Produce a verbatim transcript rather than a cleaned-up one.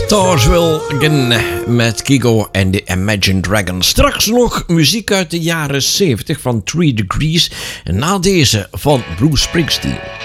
Starsville Again met Kygo en de Imagine Dragons. Straks nog muziek uit de jaren zeventig van Three Degrees. En na deze van Bruce Springsteen.